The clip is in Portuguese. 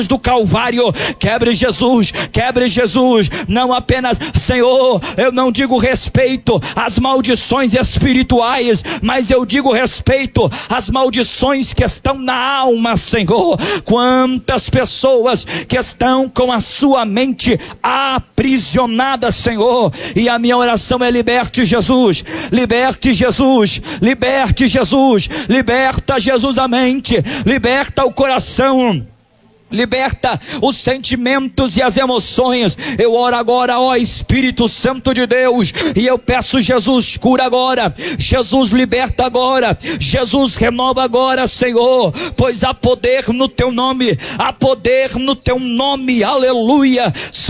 do Calvário. Quebre Jesus, quebre Jesus. Não apenas, Senhor, eu não digo respeito às maldições espirituais, mas eu digo respeito às maldições que estão na alma, Senhor. Quantas pessoas que estão com a sua mente aprisionada, Senhor, e a minha oração é: liberte Jesus, liberte Jesus, liberte Jesus, liberta Jesus a mente, liberta o coração, liberta os sentimentos e as emoções. Eu oro agora, ó Espírito Santo de Deus, e eu peço: Jesus, cura agora, Jesus, liberta agora, Jesus, renova agora, Senhor, pois há poder no teu nome, há poder no teu nome, aleluia.